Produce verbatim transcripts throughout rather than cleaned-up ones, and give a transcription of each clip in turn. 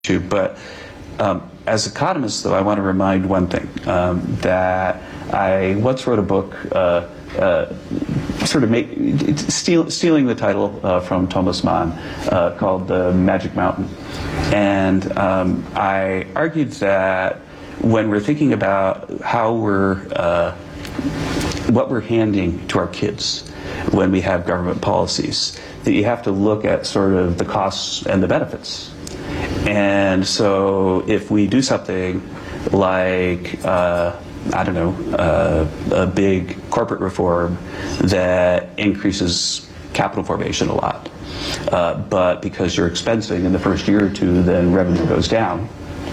issue. But um, as economists, though, I want to remind one thing, um, that I once wrote a book uh, uh, sort of make, steal, stealing the title uh, from Thomas Mann, uh, called The Magic Mountain. And um, I argued that when we're thinking about how we're, uh, what we're handing to our kids when we have government policies, that you have to look at sort of the costs and the benefits. And so if we do something like, uh, I don't know, uh, a big corporate reform that increases capital formation a lot, uh, but because you're expensing in the first year or two, then revenue goes down,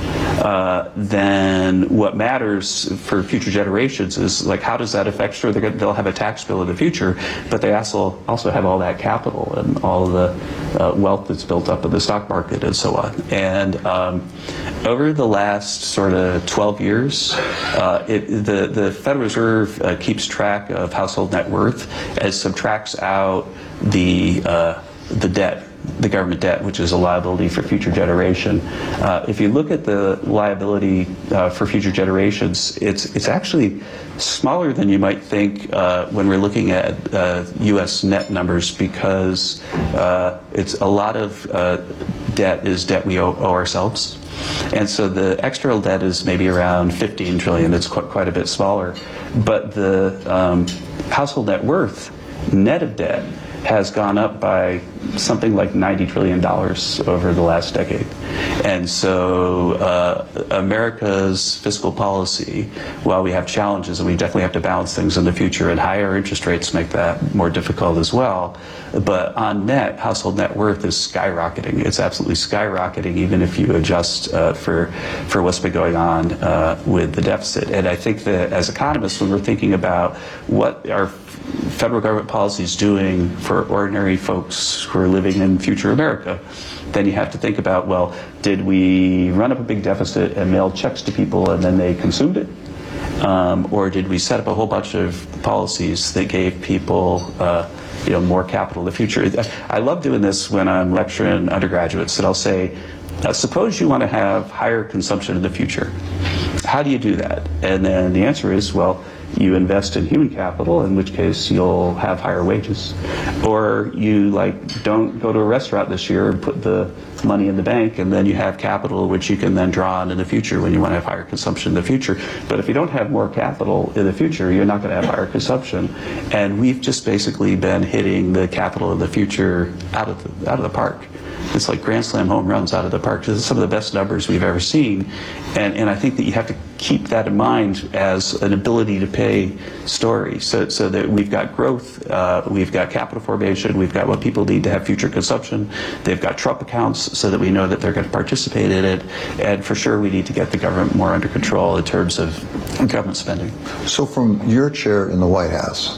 uh, then what matters for future generations is, like, how does that affect, sure, gonna, they'll have a tax bill in the future, but they also, also have all that capital and all the uh, wealth that's built up in the stock market and so on. And um, over the last sort of twelve years, uh, it, the, the Federal Reserve uh, keeps track of household net worth as subtracts out the, uh, the debt, the government debt, which is a liability for future generation. Uh, if you look at the liability uh, for future generations, it's it's actually smaller than you might think uh, when we're looking at uh, U S net numbers, because uh, it's a lot of uh, debt is debt we owe, owe ourselves. And so the external debt is maybe around fifteen trillion. It's quite, quite a bit smaller. But the um, household net worth, net of debt, has gone up by something like ninety trillion dollars over the last decade. And so uh, America's fiscal policy, while we have challenges, and we definitely have to balance things in the future, and higher interest rates make that more difficult as well, but on net, household net worth is skyrocketing. It's absolutely skyrocketing, even if you adjust uh, for, for what's been going on uh, with the deficit. And I think that as economists, when we're thinking about what our federal government policy is doing for ordinary folks who are living in future America, then you have to think about, well, did we run up a big deficit and mail checks to people and then they consumed it? Um, or did we set up a whole bunch of policies that gave people uh, you know, more capital in the future? I love doing this when I'm lecturing undergraduates, that I'll say, uh, suppose you want to have higher consumption in the future. How do you do that? And then the answer is, well, you invest in human capital, in which case you'll have higher wages. Or you like don't go to a restaurant this year and put the money in the bank, and then you have capital which you can then draw on in the future when you want to have higher consumption in the future. But if you don't have more capital in the future, you're not going to have higher consumption. And we've just basically been hitting the capital in the future out of the, out of the park. It's like grand slam home runs out of the park. This is some of the best numbers we've ever seen. And, and I think that you have to keep that in mind as an ability to pay story, so, so that we've got growth, uh, we've got capital formation, we've got what people need to have future consumption, they've got Trump accounts so that we know that they're going to participate in it, and for sure we need to get the government more under control in terms of government spending. So from your chair in the White House,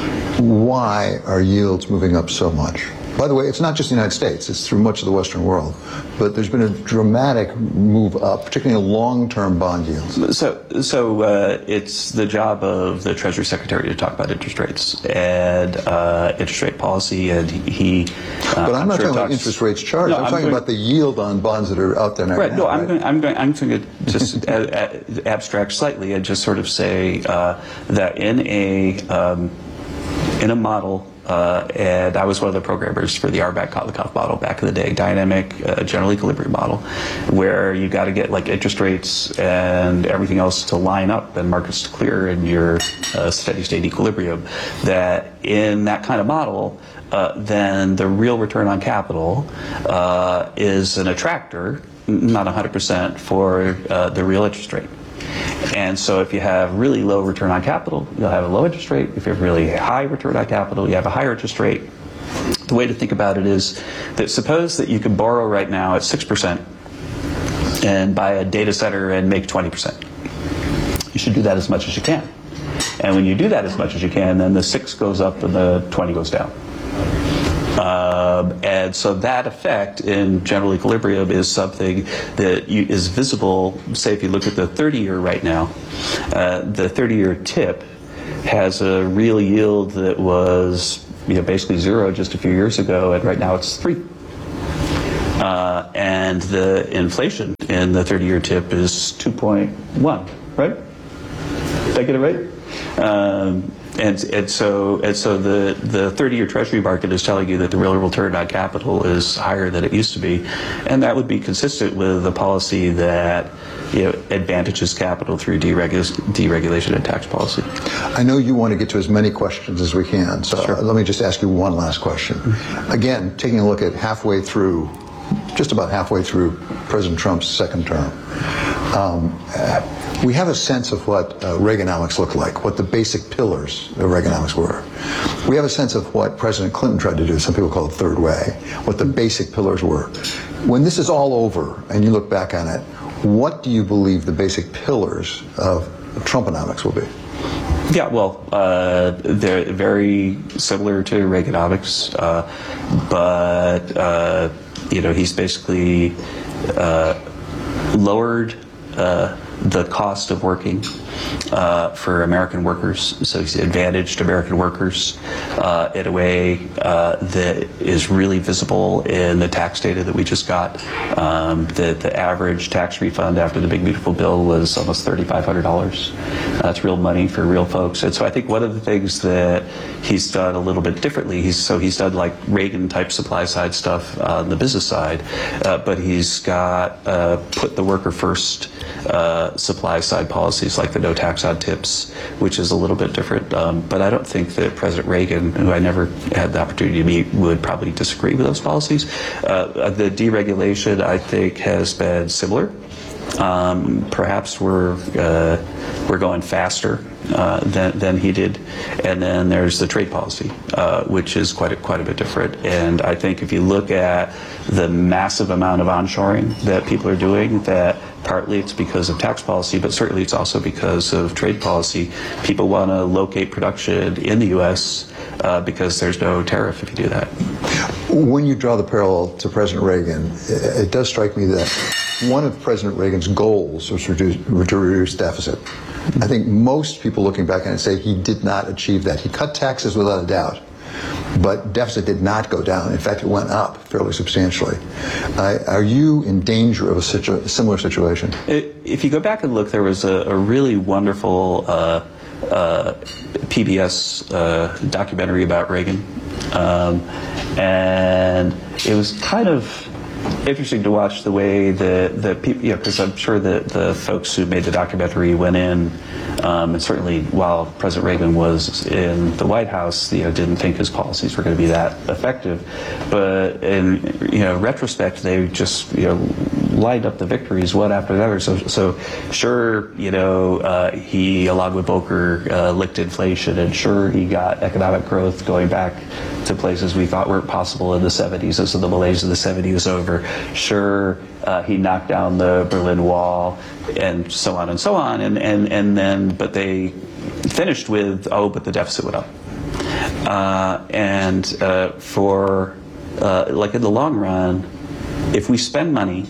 why are yields moving up so much? By the way, it's not just the United States, it's through much of the Western world. But there's been a dramatic move up, particularly in long-term bond yields. So, so uh, it's the job of the Treasury Secretary to talk about interest rates and uh, interest rate policy, and he... Uh, but I'm, I'm not sure talking talks, about interest rates charged, no, I'm, I'm talking going, about the yield on bonds that are out there now. Right, no, I'm, right? going, I'm, going, I'm going to just a, a, abstract slightly and just sort of say uh, that in a, um, in a model, Uh, and I was one of the programmers for the R B A C-Kotlikoff model back in the day, dynamic uh, general equilibrium model, where you got to get like interest rates and everything else to line up and markets to clear in your uh, steady state equilibrium. That in that kind of model, uh, then the real return on capital uh, is an attractor, not one hundred percent, for uh, the real interest rate. And so if you have really low return on capital, you'll have a low interest rate. If you have really high return on capital, you have a higher interest rate. The way to think about it is that suppose that you could borrow right now at six percent and buy a data center and make twenty percent. You should do that as much as you can. And when you do that as much as you can, then the six goes up and the twenty goes down. Um, and so that effect in general equilibrium is something that you, is visible. Say if you look at the thirty year right now, uh, the thirty year tip has a real yield that was, you know, basically zero just a few years ago, and right now it's three. Uh, and the inflation in the thirty-year tip is two point one, right? Did I get it right? Um, and, and so, and so the, the thirty-year Treasury market is telling you that the real return on capital is higher than it used to be, and that would be consistent with a policy that, you know, advantages capital through deregu- deregulation and tax policy. I know you want to get to as many questions as we can, so Sure. let me just ask you one last question. Again, taking a look at halfway through, just about halfway through President Trump's second term, um, uh, we have a sense of what uh, Reaganomics looked like, what the basic pillars of Reaganomics were. We have a sense of what President Clinton tried to do, some people call it third way, what the basic pillars were. When this is all over and you look back on it, what do you believe the basic pillars of Trumponomics will be? Yeah, well, uh, they're very similar to Reaganomics, uh, but uh, you know, he's basically uh, lowered uh, the cost of working uh, for American workers. So he's advantaged American workers uh, in a way uh, that is really visible in the tax data that we just got. Um, the, the average tax refund after the Big Beautiful Bill was almost thirty-five hundred dollars. That's real money for real folks. And so I think one of the things that he's done a little bit differently, he's so he's done like Reagan type supply side stuff on the business side, uh, but he's got uh, put the worker first uh, supply side policies like the no tax on tips, which is a little bit different. Um, but I don't think that President Reagan, who I never had the opportunity to meet, would probably disagree with those policies. Uh, the deregulation, I think, has been similar. Um, perhaps we're uh, we're going faster uh, than than he did, and then there's the trade policy, uh, which is quite a, quite a bit different. And I think if you look at the massive amount of onshoring that people are doing, that partly it's because of tax policy, but certainly it's also because of trade policy. People want to locate production in the U S uh, because there's no tariff if you do that. When you draw the parallel to President Reagan, it, it does strike me that one of President Reagan's goals was to reduce, to reduce deficit. I think most people looking back on it say he did not achieve that. He cut taxes without a doubt, but deficit did not go down. In fact, it went up fairly substantially. Uh, are you in danger of a, situ- a similar situation? It, if you go back and look, there was a, a really wonderful uh, uh, P B S uh, documentary about Reagan, um, and it was kind of interesting to watch the way that the people, you know, because I'm sure that the folks who made the documentary went in, um, and certainly while President Reagan was in the White House, you know, didn't think his policies were going to be that effective. But in, you know, retrospect, they just, you know, lined up the victories one after another. So, so sure, you know, uh, he, along with Volcker, uh, licked inflation, and sure, he got economic growth going back to places we thought weren't possible in the seventies. So the malaise of the seventies was over. Sure, uh, he knocked down the Berlin Wall, and so on and so on. And, and, and then, but they finished with, oh, but the deficit went up. Uh, and uh, for, uh, like in the long run, if we spend money,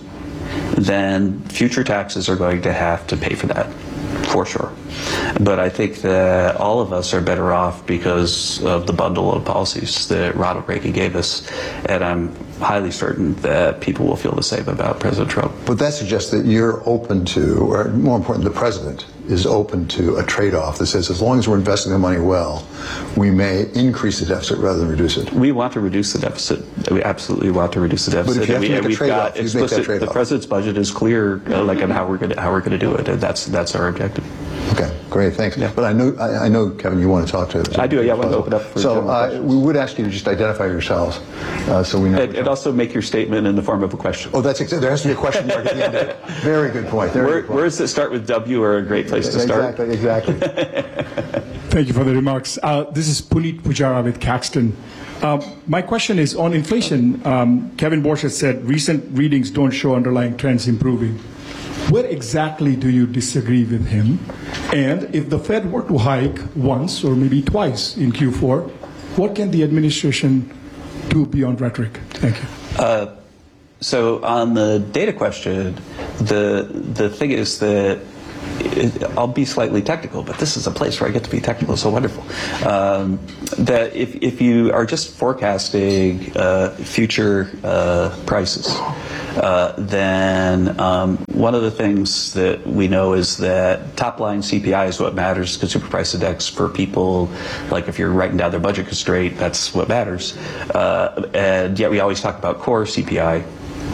then future taxes are going to have to pay for that, for sure. But I think that all of us are better off because of the bundle of policies that Ronald Reagan gave us, and I'm highly certain that people will feel the same about President Trump. But that suggests that you're open to, or more important, the president is open to a trade-off that says as long as we're investing the money well, we may increase the deficit rather than reduce it. We want to reduce the deficit. We absolutely want to reduce the deficit. But if you have to and we, make a we've trade-off, got you make explicit, that trade-off. The president's budget is clear, uh, like on how we're going to how we're going to do it, and that's that's our objective. Okay, great, thanks. Yeah. But I know, I, I know, Kevin, you want to talk to. I do, yeah, I want to open up for So general uh, questions. we would ask you to just identify yourselves, uh, so we know. And, and also make your statement in the form of a question. Oh, that's exa- there has to be a question mark at the end of it. Very good point. Very Where, good point. words that start with W are a great place to start. Exactly, exactly. Thank you for the remarks. Uh, this is Puneet Pujara with Caxton. Uh, my question is on inflation. Um, Kevin Borsch has said recent readings don't show underlying trends improving. Where exactly do you disagree with him? And if the Fed were to hike once or maybe twice in Q four, what can the administration do beyond rhetoric? Thank you. Uh, so on the data question, the the thing is that it, I'll be slightly technical, but this is a place where I get to be technical. It's so wonderful. Um, that if, if you are just forecasting uh, future uh, prices, uh, then um, one of the things that we know is that top line C P I is what matters. Consumer Price Index for people, like if you're writing down their budget constraint, that's what matters. Uh, and yet we always talk about core C P I.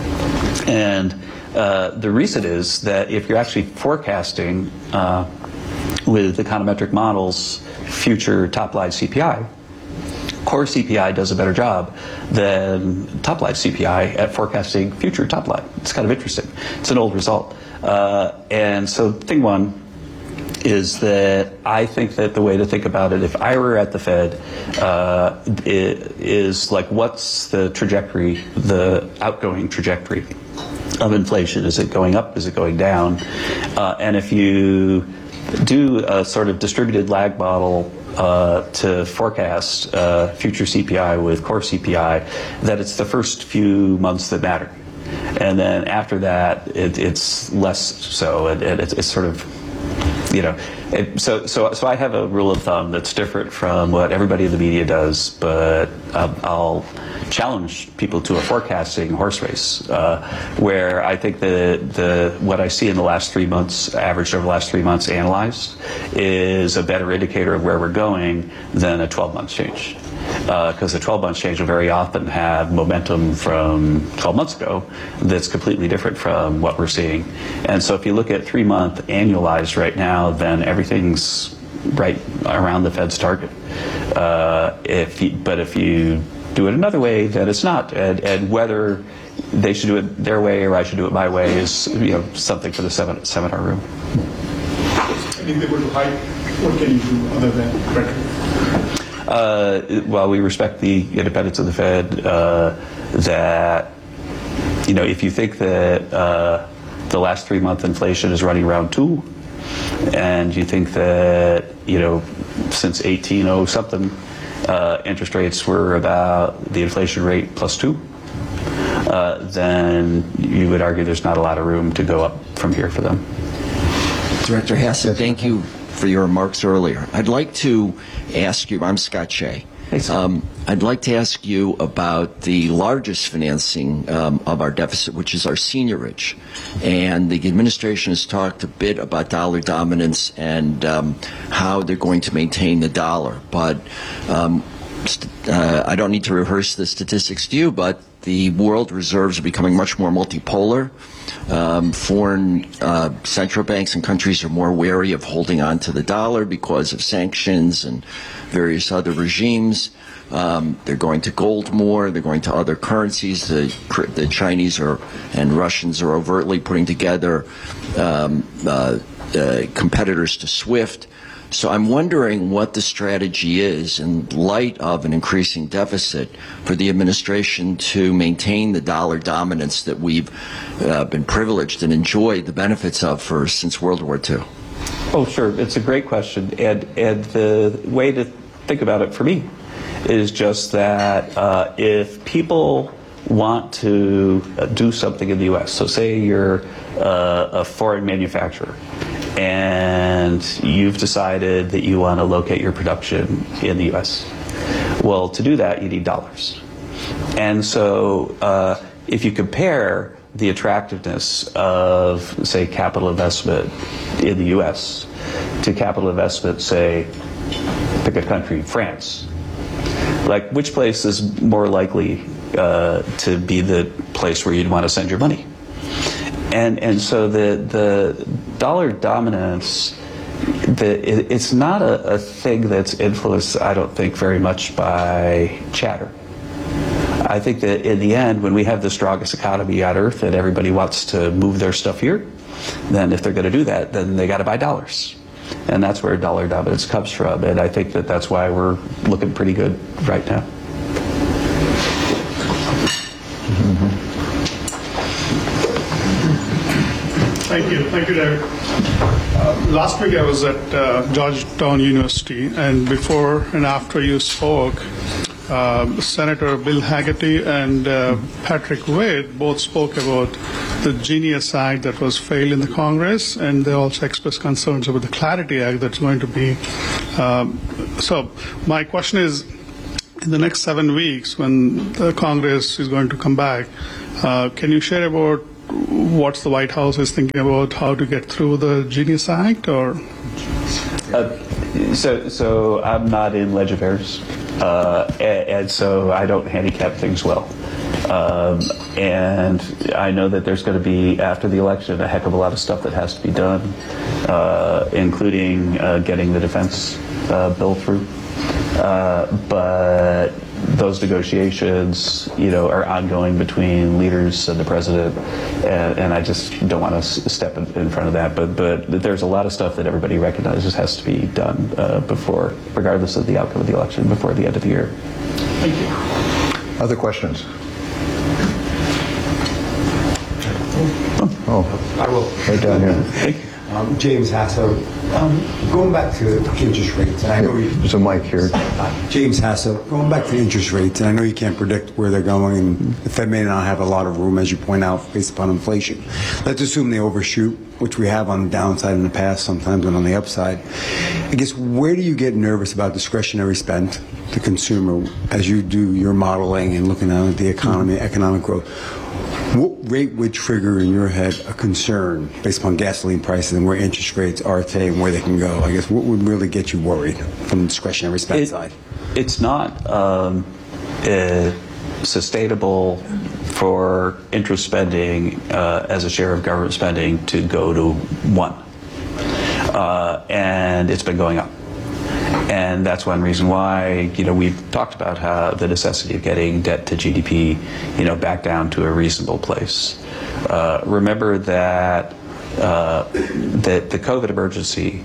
And uh, the reason is that if you're actually forecasting uh, with econometric models future top-line C P I, core C P I does a better job than top-line C P I at forecasting future top-line. It's kind of interesting. It's an old result. Uh, and so thing one is that I think that the way to think about it, if I were at the Fed, uh, it is like, what's the trajectory, the outgoing trajectory of inflation? Is it going up? Is it going down? Uh, and if you do a sort of distributed lag model uh, to forecast uh, future C P I with core C P I, that it's the first few months that matter. And then after that, it, it's less so. And, and it's, it's sort of, you know, it, so so so I have a rule of thumb that's different from what everybody in the media does, but um, I'll challenge people to a forecasting horse race, uh, where I think that the what I see in the last three months, averaged over the last three months, analyzed, is a better indicator of where we're going than a twelve-month change. Because uh, a twelve-month change will very often have momentum from twelve months ago that's completely different from what we're seeing. And so if you look at three-month annualized right now, then everything's right around the Fed's target. Uh, if you, but if you do it another way, then it's not. And, and whether they should do it their way or I should do it my way is, you know, something for the seminar, seminar room. And if they were to hike, what can you do other than rhetoric? Uh, well, we respect the independence of the Fed. Uh, that, you know, if you think that uh, the last three-month inflation is running around two, and you think that, you know, since eighteen oh something, uh, interest rates were about the inflation rate plus two, uh, then you would argue there's not a lot of room to go up from here for them. Director Hassett, thank you for your remarks earlier. I'd like to ask you, I'm Scott Shea. Hey, Scott. Um, I'd like to ask you about the largest financing um, of our deficit, which is our seniorage. And the administration has talked a bit about dollar dominance and um, how they're going to maintain the dollar. But um, uh, I don't need to rehearse the statistics to you, but the world reserves are becoming much more multipolar. Um, foreign uh, central banks and countries are more wary of holding on to the dollar because of sanctions and various other regimes. Um, they're going to gold more. They're going to other currencies. The, the Chinese are and Russians are overtly putting together um, uh, uh, competitors to SWIFT. So I'm wondering what the strategy is in light of an increasing deficit for the administration to maintain the dollar dominance that we've uh, been privileged and enjoyed the benefits of for since World War Two. Oh, sure. It's a great question. And, and the way to think about it for me is just that uh, if people want to do something in the U S, so say you're uh, a foreign manufacturer, and you've decided that you want to locate your production in the U S. Well, to do that, you need dollars. And so uh, if you compare the attractiveness of, say, capital investment in the U S to capital investment, say, pick a country, France, like which place is more likely uh, to be the place where you'd want to send your money? And and so the the dollar dominance, the it, it's not a, a thing that's influenced, I don't think, very much by chatter. I think that in the end, when we have the strongest economy on earth and everybody wants to move their stuff here, then if they're going to do that, then they got to buy dollars. And that's where dollar dominance comes from. And I think that that's why we're looking pretty good right now. Thank you. Thank you, David. Uh, last week I was at uh, Georgetown University, and before and after you spoke, um, Senator Bill Hagerty and uh, Patrick Wade both spoke about the Genius Act that was failed in the Congress, and they also expressed concerns about the Clarity Act that's going to be. Um, so my question is, in the next seven weeks, when the Congress is going to come back, uh, can you share about what the White House is thinking about how to get through the Genius Act, or? Uh, so, so I'm not in leg affairs, uh, and, and so I don't handicap things well. Um, and I know that there's going to be, after the election, a heck of a lot of stuff that has to be done, uh, including uh, getting the defense uh, bill through. Uh, but those negotiations, you know, are ongoing between leaders and the president, and, and I just don't want to s- step in, in front of that. But but there's a lot of stuff that everybody recognizes has to be done uh, before, regardless of the outcome of the election, before the end of the year. Thank you. Other questions? Oh, I will. right down here. Um, James Hasso. Um, going back to interest rates, and I know you, There's a mic here. uh, James Hasso. Going back to interest rates, and I know you can't predict where they're going, and the Fed may not have a lot of room, as you point out, based upon inflation. Let's assume they overshoot, which we have on the downside in the past sometimes, and on the upside. I guess, where do you get nervous about discretionary spend, the consumer, as you do your modeling and looking at the economy, economic growth? What rate would trigger in your head a concern based upon gasoline prices and where interest rates are today and where they can go? I guess, what would really get you worried from the discretionary spend It- side? It's not um, uh, sustainable for interest spending uh, as a share of government spending to go to one. Uh, and it's been going up. And that's one reason why, you know, we've talked about how the necessity of getting debt to G D P, you know, back down to a reasonable place. Uh, remember that uh, that the COVID emergency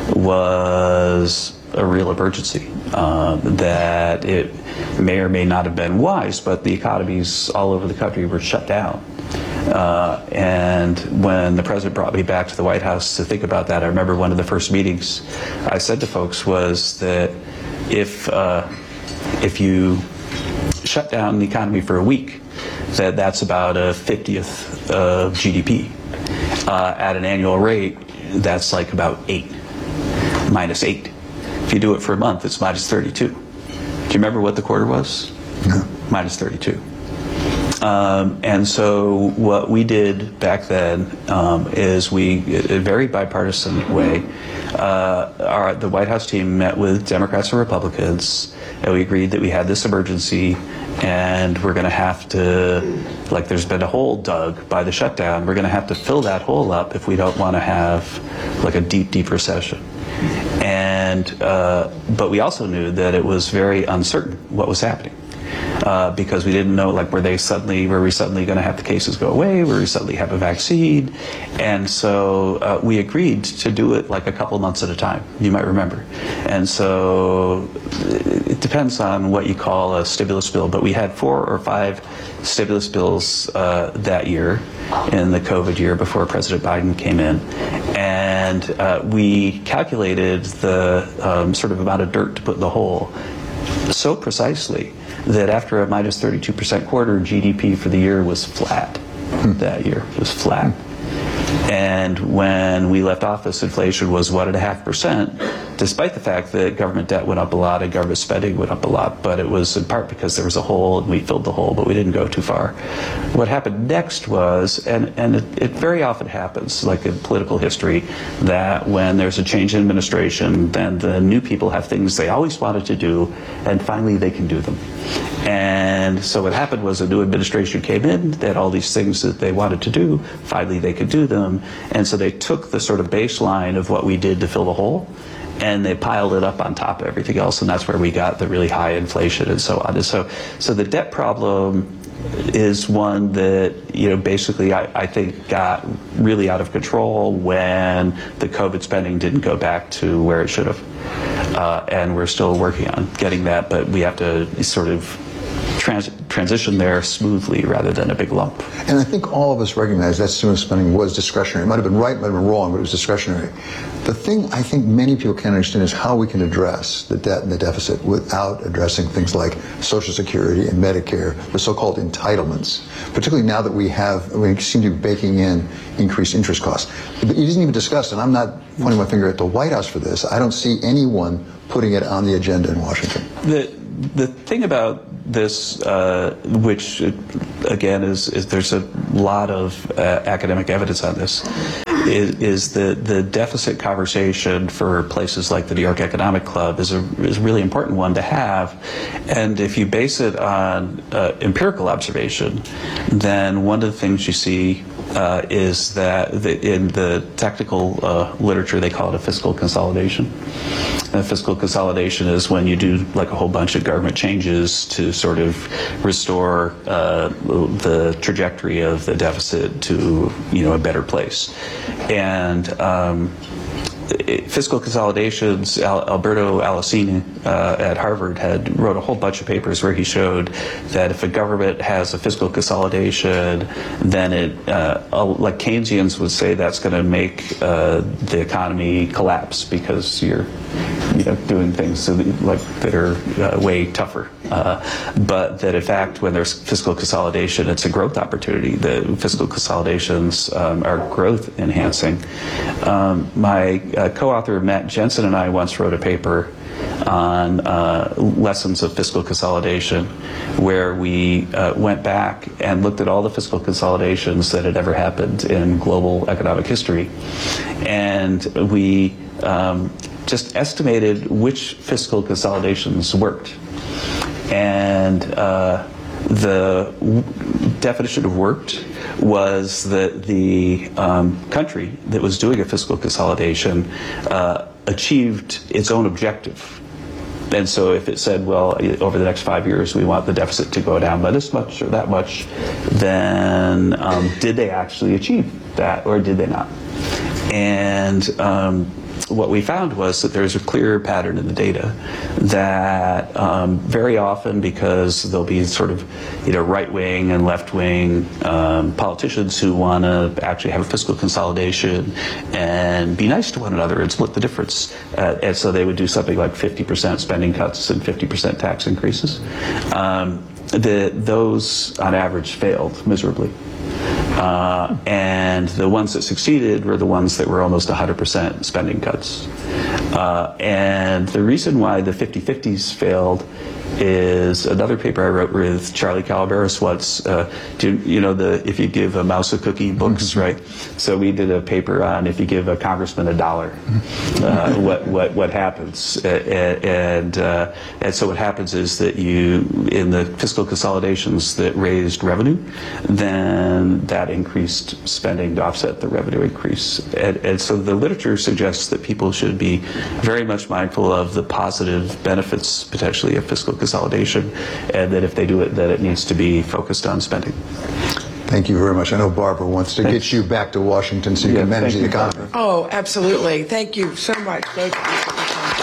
was a real emergency. Uh, that it may or may not have been wise, but the economies all over the country were shut down. Uh, and when the president brought me back to the White House to think about that, I remember one of the first meetings I said to folks was that if uh, if you shut down the economy for a week, that that's about a fiftieth of G D P. Uh, at an annual rate, that's like about eight, minus eight. If you do it for a month, it's minus thirty-two. Do you remember what the quarter was? No. Minus thirty-two. Um, and so what we did back then um, is we, in a very bipartisan way, uh, our, the White House team met with Democrats and Republicans, and we agreed that we had this emergency, and we're going to have to, like there's been a hole dug by the shutdown, we're going to have to fill that hole up if we don't want to have like a deep, deep recession. And uh, but we also knew that it was very uncertain what was happening. Uh, because we didn't know, like, were they suddenly, were we suddenly going to have the cases go away? Were we suddenly have a vaccine? And so uh, we agreed to do it like a couple months at a time, you might remember. And so it depends on what you call a stimulus bill, but we had four or five stimulus bills uh, that year, in the COVID year before President Biden came in. And uh, we calculated the um, sort of amount of dirt to put in the hole so precisely that after a minus thirty-two percent quarter, G D P for the year was flat. That year it was flat. And when we left office, inflation was one and a half percent, despite the fact that government debt went up a lot and government spending went up a lot. But it was in part because there was a hole and we filled the hole, but we didn't go too far. What happened next was, and, and it, it very often happens, like in political history, that when there's a change in administration, then the new people have things they always wanted to do, and finally they can do them. And so what happened was a new administration came in, they had all these things that they wanted to do, finally they could do them, and so they took the sort of baseline of what we did to fill the hole, and they piled it up on top of everything else, and that's where we got the really high inflation and so on. And so, so the debt problem is one that, you know, basically I, I think got really out of control when the COVID spending didn't go back to where it should have. Uh, and we're still working on getting that, but we have to sort of trans transition there smoothly rather than a big lump. And I think all of us recognize that stimulus spending was discretionary. It might have been right, it might have been wrong, but it was discretionary. The thing I think many people can't understand is how we can address the debt and the deficit without addressing things like Social Security and Medicare, the so-called entitlements, particularly now that we have, we seem to be baking in increased interest costs. But it isn't even discussed, and I'm not pointing my finger at the White House for this. I don't see anyone putting it on the agenda in Washington. The the thing about this, uh, which uh, again is, is there's a lot of uh, academic evidence on this, is, is the the deficit conversation for places like the New York Economic Club is a is a really important one to have, and if you base it on uh, empirical observation, then one of the things you see uh, is that the, in the technical uh, literature they call it a fiscal consolidation. And fiscal consolidation is when you do like a whole bunch of government changes to sort of restore uh, the trajectory of the deficit to, you know, a better place. And um, it, fiscal consolidations, Al, Alberto Alessini uh, at Harvard had wrote a whole bunch of papers where he showed that if a government has a fiscal consolidation, then it, uh, like Keynesians would say, that's going to make uh, the economy collapse because you're, you know, doing things so that, like that are uh, way tougher. Uh, but that in fact, when there's fiscal consolidation, it's a growth opportunity. The fiscal consolidations um, are growth enhancing. Um, my uh, co-author Matt Jensen and I once wrote a paper on uh, lessons of fiscal consolidation, where we uh, went back and looked at all the fiscal consolidations that had ever happened in global economic history, and we um, just estimated which fiscal consolidations worked. And uh, the w- definition of worked was that the um, country that was doing a fiscal consolidation uh, achieved its own objective. And so if it said, well, over the next five years, we want the deficit to go down by this much or that much, then um, did they actually achieve that or did they not? And um, what we found was that there's a clear pattern in the data that um, very often, because there'll be sort of, you know, right-wing and left-wing um, politicians who want to actually have a fiscal consolidation and be nice to one another and split the difference. Uh, and so they would do something like fifty percent spending cuts and fifty percent tax increases. Um, the, those, on average, failed miserably. Uh, and the ones that succeeded were the ones that were almost one hundred percent spending cuts. Uh, and the reason why the fifty-fifties failed is another paper I wrote with Charlie Calaveras once. Uh, do, you know, the if you give a mouse a cookie books, mm-hmm. right? So we did a paper on if you give a congressman a dollar, uh, what what what happens? Uh, and uh, and so what happens is that you, in the fiscal consolidations that raised revenue, then that increased spending to offset the revenue increase. And, and so the literature suggests that people should be very much mindful of the positive benefits potentially of fiscal consolidation, and that if they do it, that it needs to be focused on spending. Thank you very much. I know Barbara wants to Thanks. get you back to Washington so you Yeah, can manage thank the you, economy. Barbara. Oh, absolutely. Thank you so much. Thank you.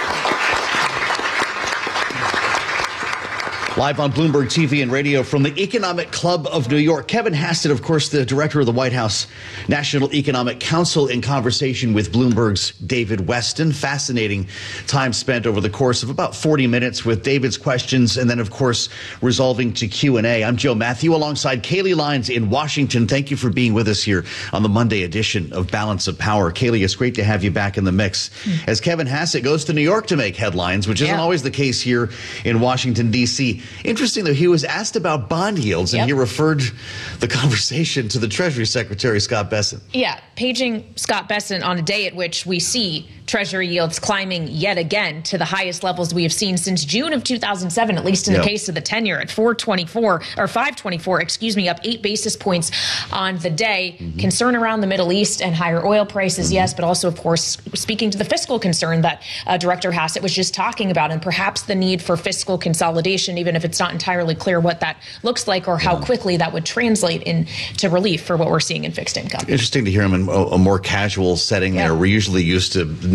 Live on Bloomberg T V and radio from the Economic Club of New York. Kevin Hassett, of course, the director of the White House National Economic Council, in conversation with Bloomberg's David Westin. Fascinating time spent over the course of about forty minutes with David's questions and then, of course, resolving to Q and A. I'm Joe Matthew alongside Kayleigh Lines in Washington. Thank you for being with us here on the Monday edition of Balance of Power. Kayleigh, it's great to have you back in the mix as Kevin Hassett goes to New York to make headlines, which isn't Yeah. always the case here in Washington, D C Interesting, though, he was asked about bond yields, and Yep. he referred the conversation to the Treasury Secretary, Scott Bessent. Yeah, paging Scott Bessent on a day at which we see Treasury yields climbing yet again to the highest levels we have seen since June of two thousand seven, at least in Yep. the case of the ten-year at four twenty-four, or five twenty-four, excuse me, up eight basis points on the day. Mm-hmm. Concern around the Middle East and higher oil prices, mm-hmm. yes, but also, of course, speaking to the fiscal concern that uh, Director Hassett was just talking about, and perhaps the need for fiscal consolidation, even if it's not entirely clear what that looks like or how yeah. quickly that would translate into relief for what we're seeing in fixed income. Interesting to hear him in a, a more casual setting yeah. there. We're usually used to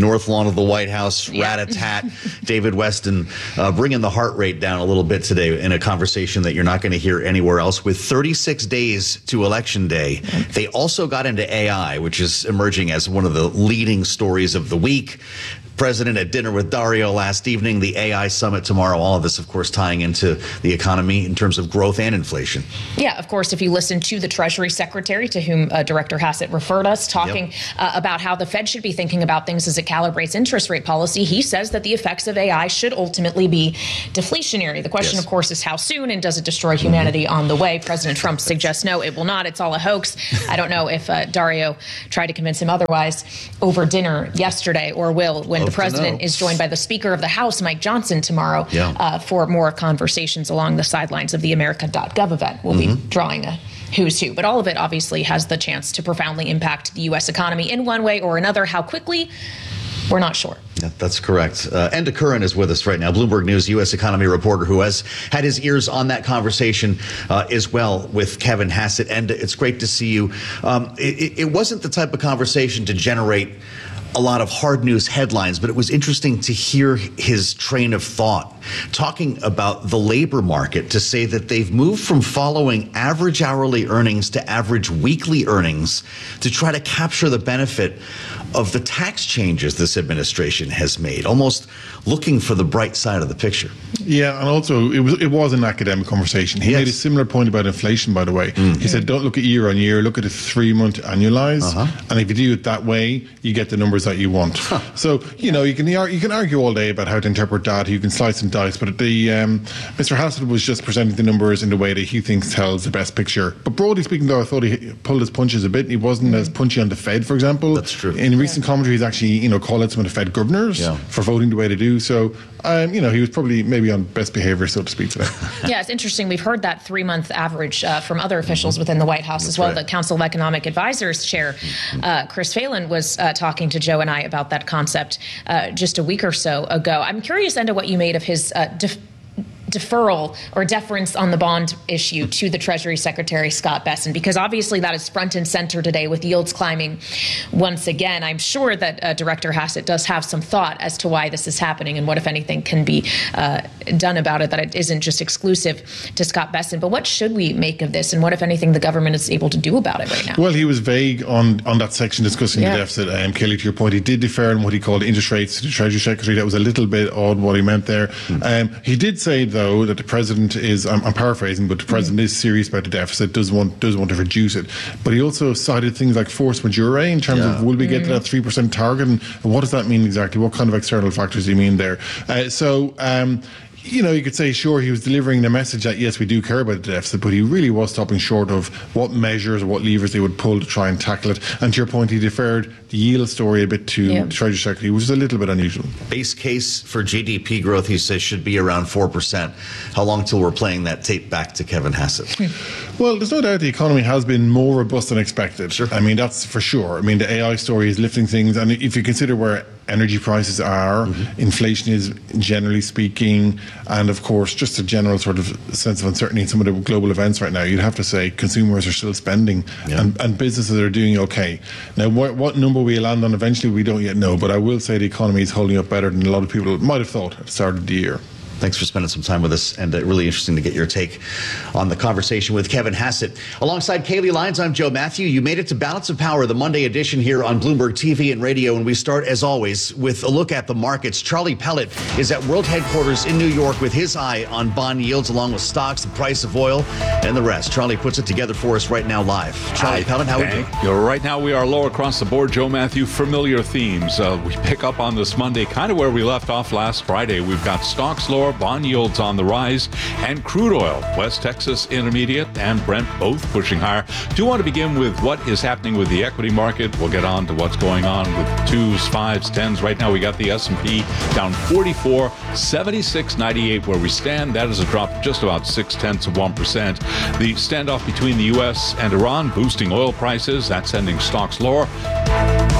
north lawn of the White House, rat-a-tat. David Weston uh, bringing the heart rate down a little bit today in a conversation that you're not going to hear anywhere else. With thirty-six days to Election Day, they also got into A I, which is emerging as one of the leading stories of the week. President at dinner with Dario last evening, the A I summit tomorrow. All of this, of course, tying into the economy in terms of growth and inflation. Yeah, of course, if you listen to the Treasury Secretary, to whom uh, Director Hassett referred us, talking yep. uh, about how the Fed should be thinking about things as it calibrates interest rate policy, he says that the effects of A I should ultimately be deflationary. The question, yes. of course, is how soon, and does it destroy humanity mm-hmm. on the way? President Trump suggests no, it will not. It's all a hoax. I don't know if uh, Dario tried to convince him otherwise over dinner yesterday, or will when the president is joined by the Speaker of the House, Mike Johnson, tomorrow yeah. uh, for more conversations along the sidelines of the America dot gov event. We'll mm-hmm. be drawing a who's who. But all of it obviously has the chance to profoundly impact the U S economy in one way or another. How quickly? We're not sure. Yeah, that's correct. Uh, Enda Curran is with us right now, Bloomberg News U S economy reporter who has had his ears on that conversation uh, as well with Kevin Hassett. And it's great to see you. Um, it, it wasn't the type of conversation to generate a lot of hard news headlines, but it was interesting to hear his train of thought talking about the labor market, to say that they've moved from following average hourly earnings to average weekly earnings to try to capture the benefit of the tax changes this administration has made, almost looking for the bright side of the picture. Yeah, and also it was it was an academic conversation. He yes. made a similar point about inflation, by the way. Mm. He said, don't look at year on year, look at a three-month annualized, uh-huh. and if you do it that way, you get the numbers that you want. Huh. So, you know, you can you can argue all day about how to interpret data, you can slice and dice, but the um, Mister Hassett was just presenting the numbers in the way that he thinks tells the best picture. But broadly speaking, though, I thought he pulled his punches a bit. He wasn't mm. as punchy on the Fed, for example. That's true. In recent yeah. commentary, he's actually, you know, called out some of the Fed governors yeah. for voting the way they do. So, um, you know, he was probably maybe on best behavior, so to speak, today. Yeah, it's interesting. We've heard that three-month average uh, from other officials mm-hmm. within the White House That's as well. Right. The Council of Economic Advisors chair, mm-hmm. uh, Chris Phelan, was uh, talking to Joe and I about that concept uh, just a week or so ago. I'm curious, Enda, what you made of his uh, def- deferral or deference on the bond issue to the Treasury Secretary, Scott Bessent, because obviously that is front and center today with yields climbing once again. I'm sure that uh, Director Hassett does have some thought as to why this is happening and what, if anything, can be uh, done about it, that it isn't just exclusive to Scott Bessent. But what should we make of this, and what, if anything, the government is able to do about it right now? Well, he was vague on, on that section discussing yeah. the deficit. Um, Kelly, to your point, he did defer on what he called interest rates to the Treasury Secretary. That was a little bit odd what he meant there. Mm. Um, he did say, though, that the president is, I'm, I'm paraphrasing, but the president mm. is serious about the deficit, does want does want to reduce it. But he also cited things like force majeure in terms yeah. of will we get mm. to that three percent target, and what does that mean exactly? What kind of external factors do you mean there? Uh, so, um, you know, you could say, sure, he was delivering the message that, yes, we do care about the deficit, but he really was stopping short of what measures or what levers they would pull to try and tackle it. And to your point, he deferred the yield story a bit to yeah. the Treasury Secretary, which is a little bit unusual. Base case for G D P growth, he says, should be around four percent. How long till we're playing that tape back to Kevin Hassett? Well, there's no doubt the economy has been more robust than expected. Sure. I mean, that's for sure. I mean, the A I story is lifting things. And if you consider where energy prices are, mm-hmm. inflation is generally speaking, and of course just a general sort of sense of uncertainty in some of the global events right now, you'd have to say consumers are still spending yeah. and, and businesses are doing okay. Now what, what number we land on eventually we don't yet know, but I will say the economy is holding up better than a lot of people might have thought at the start of the year. Thanks for spending some time with us, and uh, really interesting to get your take on the conversation with Kevin Hassett. Alongside Kaylee Lyons, I'm Joe Matthew. You made it to Balance of Power, the Monday edition here on Bloomberg T V and radio, and we start, as always, with a look at the markets. Charlie Pellet is at World Headquarters in New York with his eye on bond yields, along with stocks, the price of oil, and the rest. Charlie puts it together for us right now live. Charlie Pellet, how are you doing? Right now, we are low across the board, Joe Matthew. Familiar themes. Uh, we pick up on this Monday, kind of where we left off last Friday. We've got stocks lower, bond yields on the rise, and crude oil, West Texas Intermediate and Brent both pushing higher. Do want to begin with what is happening with the equity market. We'll get on to what's going on with twos, fives, tens. Right now we got the S and P down forty-four, seventy-six ninety-eight where we stand. That is a drop of just about six tenths of one percent. The standoff between the U S and Iran boosting oil prices. That's sending stocks lower.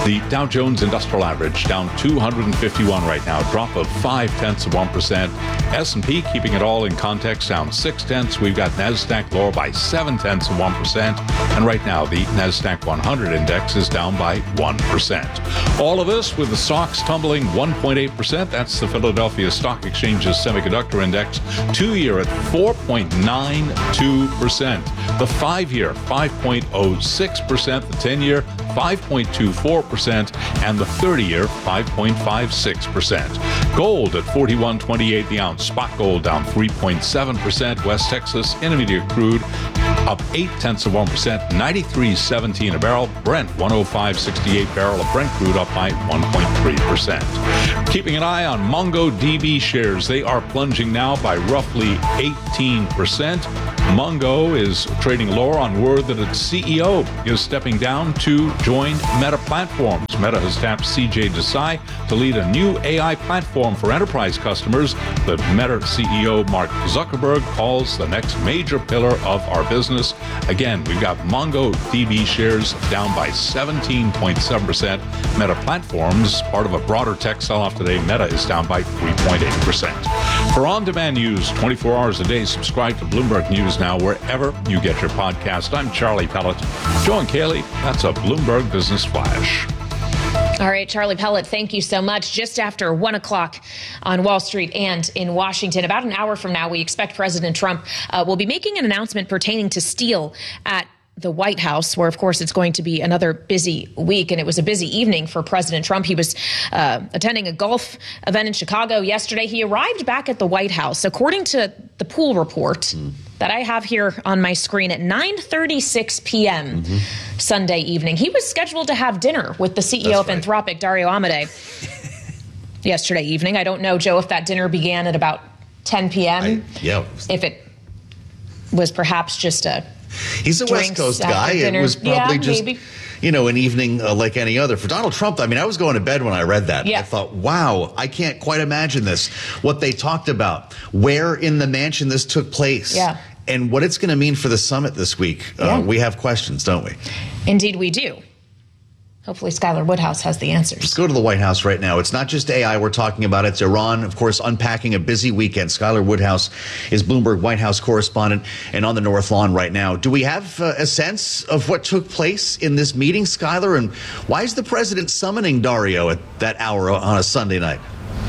The Dow Jones Industrial Average down two hundred fifty-one right now, drop of five tenths of one percent. S and P keeping it all in context, down six tenths. We've got NASDAQ lower by seven tenths of one percent. And right now, the NASDAQ one hundred index is down by one percent. All of this with the stocks tumbling one point eight percent. That's the Philadelphia Stock Exchange's semiconductor index, two-year at four point nine two percent. The five-year, five point oh six percent. The ten-year, five point two four percent. And the thirty-year, five point five six percent. Gold at forty-one twenty-eight the ounce. Spot gold down three point seven percent. West Texas Intermediate crude up eight tenths of one percent. ninety-three seventeen a barrel. Brent one oh five sixty-eight barrel of Brent crude up by one point three percent. Keeping an eye on MongoDB shares. They are plunging now by roughly eighteen percent. Mongo is trading lower on word that its C E O is stepping down to join Meta Platforms. Meta has tapped C J Desai to lead a new A I platform for enterprise customers that Meta C E O Mark Zuckerberg calls the next major pillar of our business. Again, we've got MongoDB shares down by seventeen point seven percent. Meta Platforms, part of a broader tech sell-off today, Meta is down by three point eight percent. For on-demand news twenty-four hours a day, subscribe to Bloomberg News Now wherever you get your podcast. I'm Charlie Pellet. Joe and Kaylee, that's a Bloomberg Business Flash. All right, Charlie Pellet, thank you so much. Just after one o'clock on Wall Street and in Washington, about an hour from now, we expect President Trump uh, will be making an announcement pertaining to steel at the White House, where, of course, it's going to be another busy week. And it was a busy evening for President Trump. He was uh, attending a golf event in Chicago yesterday. He arrived back at the White House, according to the Pool report mm. that I have here on my screen, at nine thirty-six p.m. Mm-hmm. Sunday evening. He was scheduled to have dinner with the C E O That's of right. Anthropic, Dario Amodei, yesterday evening. I don't know, Joe, if that dinner began at about ten p.m. I, yeah. If it was perhaps just a He's a West Coast guy. It was probably yeah, just, maybe. you know, an evening uh, like any other. For Donald Trump, I mean, I was going to bed when I read that. Yeah. I thought, wow, I can't quite imagine this. What they talked about, where in the mansion this took place, yeah. and what it's going to mean for the summit this week. Yeah. Uh, we have questions, don't we? Indeed, we do. Hopefully Skylar Woodhouse has the answers. Let's go to the White House right now. It's not just A I we're talking about. It's Iran, of course, unpacking a busy weekend. Skylar Woodhouse is Bloomberg White House correspondent and on the North Lawn right now. Do we have uh, a sense of what took place in this meeting, Skylar? And why is the president summoning Dario at that hour on a Sunday night?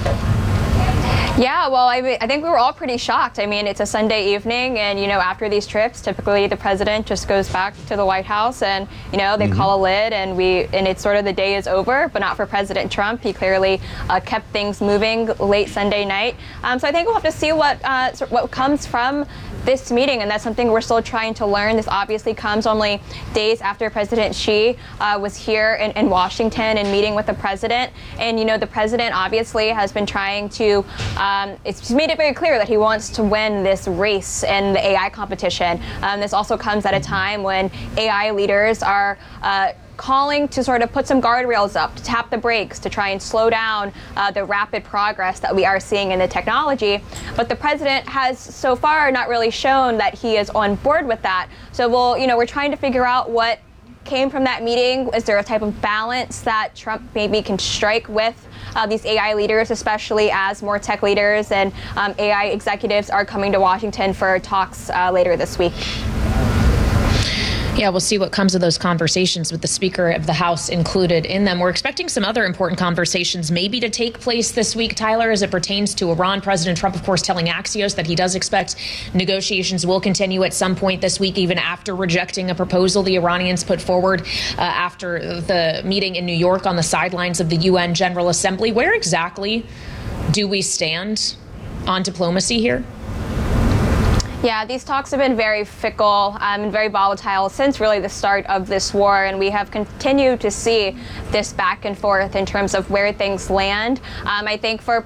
Yeah, well, I, I think we were all pretty shocked. I mean, it's a Sunday evening, and, you know, after these trips, typically the president just goes back to the White House and, you know, they mm-hmm. call a lid, and we and it's sort of the day is over, but not for President Trump. He clearly uh, kept things moving late Sunday night. Um, so I think we'll have to see what uh, what comes from this meeting, and that's something we're still trying to learn. This obviously comes only days after President Xi uh, was here in, in Washington and meeting with the president. And, you know, the president obviously has been trying to, um, it's made it very clear that he wants to win this race in the A I competition. Um, this also comes at a time when A I leaders are uh, calling to sort of put some guardrails up, to tap the brakes, to try and slow down uh, the rapid progress that we are seeing in the technology. But the president has so far not really shown that he is on board with that. So we'll, you know, we're trying to figure out what came from that meeting. Is there a type of balance that Trump maybe can strike with uh, these A I leaders, especially as more tech leaders and um, A I executives are coming to Washington for talks uh, later this week? Yeah, we'll see what comes of those conversations with the Speaker of the House included in them. We're expecting some other important conversations maybe to take place this week, Tyler, as it pertains to Iran. President Trump, of course, telling Axios that he does expect negotiations will continue at some point this week, even after rejecting a proposal the Iranians put forward uh, after the meeting in New York on the sidelines of the U N General Assembly. Where exactly do we stand on diplomacy here? Yeah, these talks have been very fickle um, and very volatile since really the start of this war, and we have continued to see this back and forth in terms of where things land. Um, I think for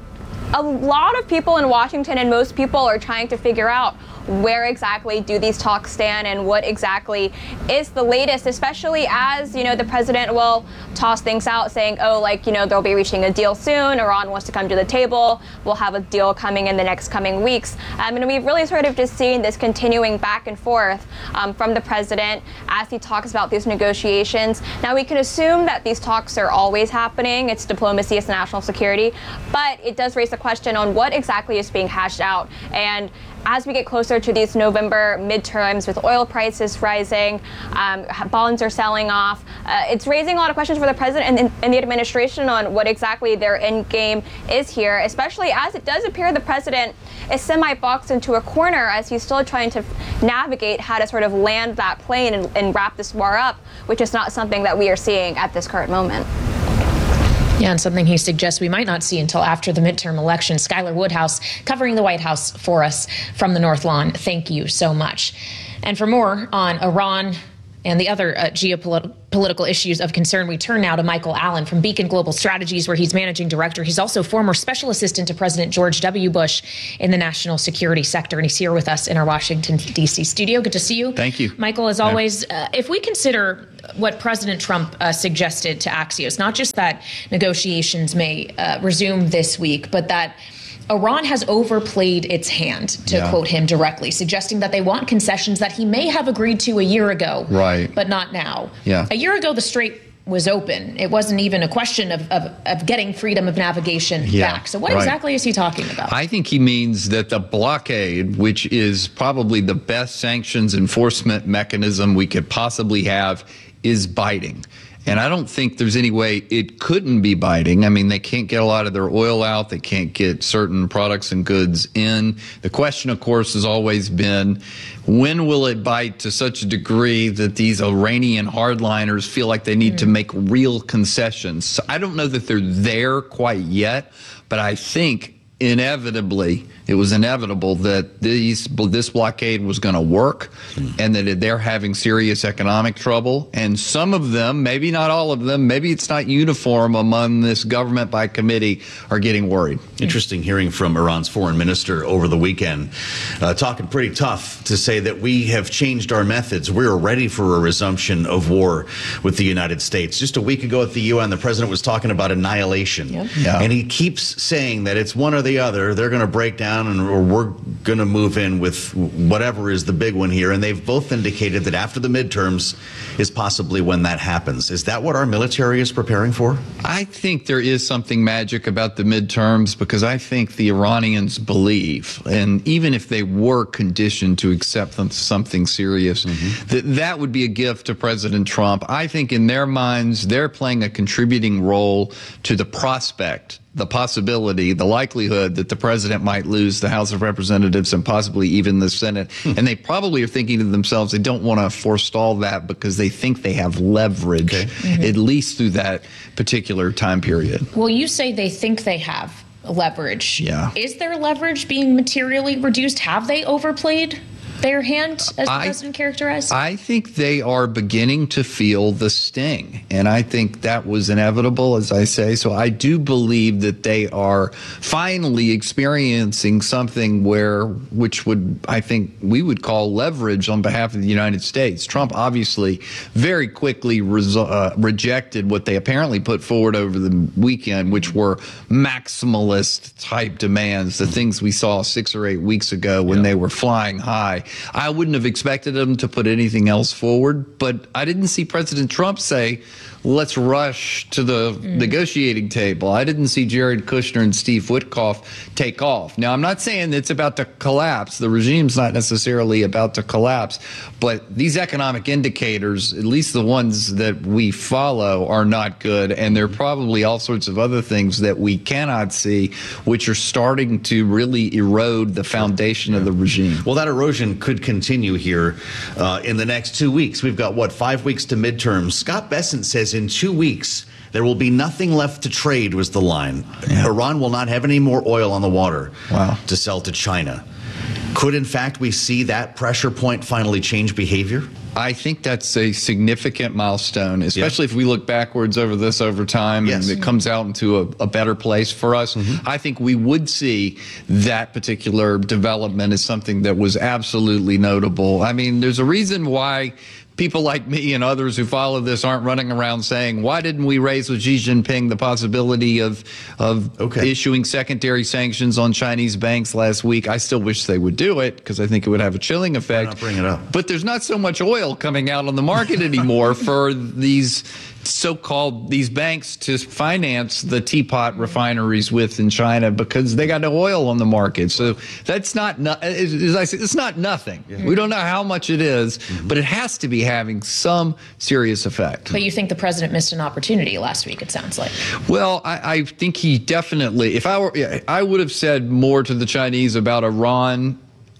a lot of people in Washington and most people are trying to figure out where exactly do these talks stand and what exactly is the latest, especially as, you know, the president will toss things out saying, oh, like, you know, they'll be reaching a deal soon. Iran wants to come to the table. We'll have a deal coming in the next coming weeks. Um, and we've really sort of just seen this continuing back and forth um, from the president as he talks about these negotiations. Now, we can assume that these talks are always happening. It's diplomacy, it's national security. But it does raise the question on what exactly is being hashed out. And as we get closer to these November midterms with oil prices rising, um, bonds are selling off, uh, it's raising a lot of questions for the president and, and the administration on what exactly their end game is here, especially as it does appear the president is semi-boxed into a corner as he's still trying to navigate how to sort of land that plane and, and wrap this war up, which is not something that we are seeing at this current moment. Yeah, and something he suggests we might not see until after the midterm election. Skylar Woodhouse covering the White House for us from the North Lawn. Thank you so much. And for more on Iran and the other uh, geopolitical issues of concern, we turn now to Michael Allen from Beacon Global Strategies, where he's managing director. He's also former special assistant to President George W. Bush in the national security sector, and he's here with us in our Washington, D C studio. Good to see you. Thank you. Michael, as always, uh, if we consider what President Trump uh, suggested to Axios, not just that negotiations may uh, resume this week, but that Iran has overplayed its hand, to Yeah. quote him directly, suggesting that they want concessions that he may have agreed to a year ago, Right. but not now. Yeah. A year ago, the Strait was open. It wasn't even a question of, of, of getting freedom of navigation Yeah, back. So what right. exactly is he talking about? I think he means that the blockade, which is probably the best sanctions enforcement mechanism we could possibly have, is biting. And I don't think there's any way it couldn't be biting. I mean, they can't get a lot of their oil out. They can't get certain products and goods in. The question, of course, has always been, when will it bite to such a degree that these Iranian hardliners feel like they need mm. to make real concessions? So I don't know that they're there quite yet, but I think inevitably, it was inevitable that these this blockade was going to work, and that they're having serious economic trouble. And some of them, maybe not all of them, maybe it's not uniform among this government by committee, are getting worried. Interesting hearing from Iran's foreign minister over the weekend, uh, talking pretty tough to say that we have changed our methods. We're ready for a resumption of war with the United States. Just a week ago at the U N, the president was talking about annihilation. Yep. Yeah. And he keeps saying that it's one or the other. They're going to break down, and or we're going to move in with whatever is the big one here. And they've both indicated that after the midterms is possibly when that happens. Is that what our military is preparing for? I think there is something magic about the midterms, because I think the Iranians believe, and even if they were conditioned to accept something serious, mm-hmm. that that would be a gift to President Trump. I think in their minds, they're playing a contributing role to the prospect, the possibility, the likelihood that the president might lose the House of Representatives and possibly even the Senate. Hmm. And they probably are thinking to themselves, they don't want to forestall that because they think they have leverage, okay. mm-hmm. at least through that particular time period. Well, you say they think they have leverage. Yeah. Is their leverage being materially reduced? Have they overplayed their hand, as the I, president characterized? I think they are beginning to feel the sting, and I think that was inevitable, as I say. So I do believe that they are finally experiencing something where, which would, I think, we would call leverage on behalf of the United States. Trump obviously very quickly res- uh, rejected what they apparently put forward over the weekend, which were maximalist type demands, the things we saw six or eight weeks ago when yeah. they were flying high. I wouldn't have expected them to put anything else forward, but I didn't see President Trump say, let's rush to the mm. negotiating table. I didn't see Jared Kushner and Steve Witkoff take off. Now, I'm not saying it's about to collapse. The regime's not necessarily about to collapse, but these economic indicators, at least the ones that we follow, are not good, and there are probably all sorts of other things that we cannot see, which are starting to really erode the foundation yeah. of the regime. Well, that erosion could continue here uh, in the next two weeks. We've got, what, five weeks to midterms. Scott Bessent says in two weeks, there will be nothing left to trade, was the line. Yeah. Iran will not have any more oil on the water wow. to sell to China. Could, in fact, we see that pressure point finally change behavior? I think that's a significant milestone, especially yeah. if we look backwards over this over time yes. and it comes out into a, a better place for us. Mm-hmm. I think we would see that particular development as something that was absolutely notable. I mean, there's a reason why people like me and others who follow this aren't running around saying, why didn't we raise with Xi Jinping the possibility of of okay. issuing secondary sanctions on Chinese banks last week? I still wish they would do it because I think it would have a chilling effect. Why not bring it up? But there's not so much oil coming out on the market anymore for these so-called these banks to finance the teapot refineries with in China because they got no oil on the market. So that's not, as I said, it's not nothing. Yeah. We don't know how much it is, mm-hmm. but it has to be having some serious effect. But you think the president missed an opportunity last week, it sounds like. Well, I, I think he definitely, if I were, I would have said more to the Chinese about Iran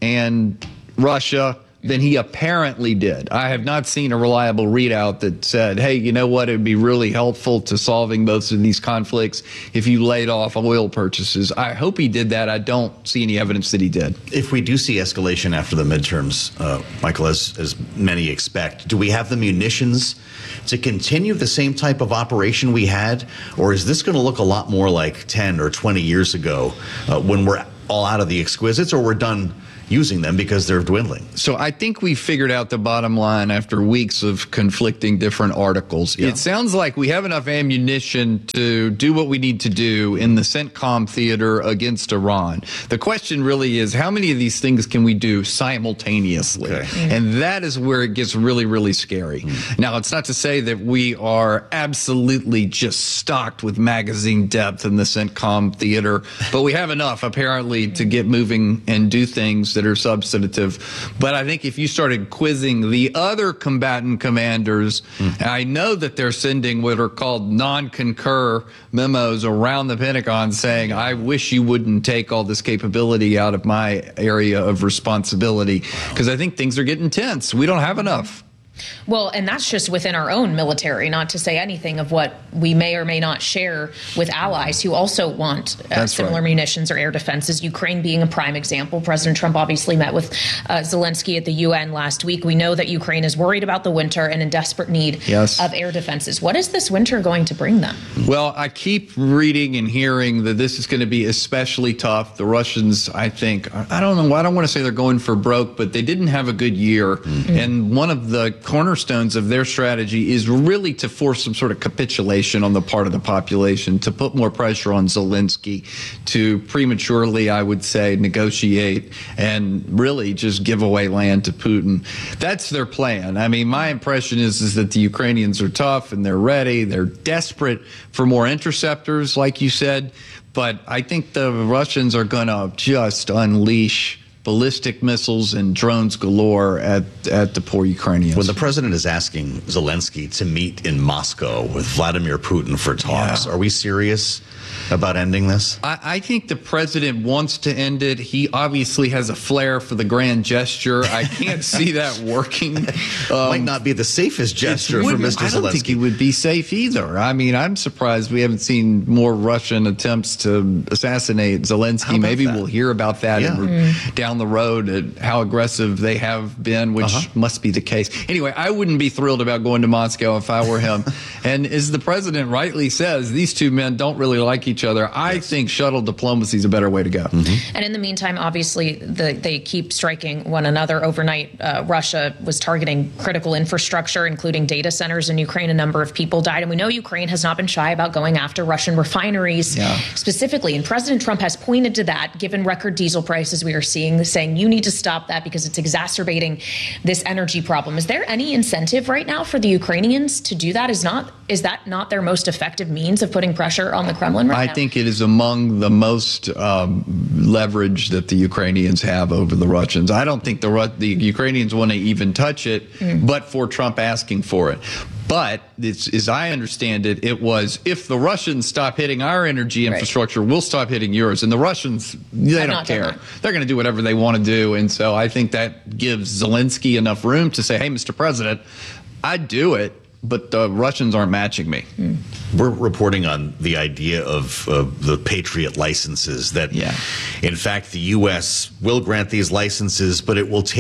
and Russia than he apparently did. I have not seen a reliable readout that said, hey, you know what, it would be really helpful to solving both of these conflicts if you laid off oil purchases. I hope he did that. I don't see any evidence that he did. If we do see escalation after the midterms, uh, Michael, as, as many expect, do we have the munitions to continue the same type of operation we had? Or is this going to look a lot more like ten or twenty years ago uh, when we're all out of the exquisites, or we're done using them because they're dwindling? So I think we figured out the bottom line after weeks of conflicting different articles. Yeah. It sounds like we have enough ammunition to do what we need to do in the CENTCOM theater against Iran. The question really is, how many of these things can we do simultaneously? Okay. Mm-hmm. And that is where it gets really, really scary. Mm-hmm. Now, it's not to say that we are absolutely just stocked with magazine depth in the CENTCOM theater, but we have enough apparently to get moving and do things that are substantive. But I think if you started quizzing the other combatant commanders, mm. I know that they're sending what are called non-concur memos around the Pentagon saying, I wish you wouldn't take all this capability out of my area of responsibility, because wow. I think things are getting tense. We don't have enough. Well, and that's just within our own military, not to say anything of what we may or may not share with allies who also want uh, similar right. munitions or air defenses. Ukraine being a prime example. President Trump obviously met with uh, Zelensky at the U N last week. We know that Ukraine is worried about the winter and in desperate need yes. of air defenses. What is this winter going to bring them? Well, I keep reading and hearing that this is going to be especially tough. The Russians, I think, I don't know, I don't want to say they're going for broke, but they didn't have a good year. Mm-hmm. And one of the cornerstones of their strategy is really to force some sort of capitulation on the part of the population, to put more pressure on Zelensky, to prematurely, I would say, negotiate and really just give away land to Putin. That's their plan. I mean, my impression is, is that the Ukrainians are tough and they're ready. They're desperate for more interceptors, like you said. But I think the Russians are going to just unleash ballistic missiles and drones galore at at the poor Ukrainians. When the president is asking Zelensky to meet in Moscow with Vladimir Putin for talks, yeah. are we serious about ending this? I, I think the president wants to end it. He obviously has a flair for the grand gesture. I can't see that working. Um, Might not be the safest gesture for Mister Zelensky. I don't think he would be safe either. I mean, I'm surprised we haven't seen more Russian attempts to assassinate Zelensky. Maybe that? we'll hear about that yeah. in, mm. down the road, at how aggressive they have been, which uh-huh. must be the case. Anyway, I wouldn't be thrilled about going to Moscow if I were him. And as the president rightly says, these two men don't really like each other. I yes. think shuttle diplomacy is a better way to go. Mm-hmm. And in the meantime, obviously, the, they keep striking one another. Overnight, uh, Russia was targeting critical infrastructure, including data centers in Ukraine. A number of people died. And we know Ukraine has not been shy about going after Russian refineries yeah. specifically. And President Trump has pointed to that, given record diesel prices we are seeing, saying you need to stop that because it's exacerbating this energy problem. Is there any incentive right now for the Ukrainians to do that? Is not is that not their most effective means of putting pressure on the Kremlin right I now? I think it is among the most um, leverage that the Ukrainians have over the Russians. I don't think the the Ukrainians want to even touch it, mm. but for Trump asking for it. But it's, as I understand it, it was, if the Russians stop hitting our energy infrastructure, right. we'll stop hitting yours. And the Russians, they I'm don't care. They're going to do whatever they want to do. And so I think that gives Zelensky enough room to say, hey, Mister President, I'd do it, but the Russians aren't matching me. Mm. We're reporting on the idea of uh, the Patriot licenses, that, yeah. in fact, the U S will grant these licenses, but it will take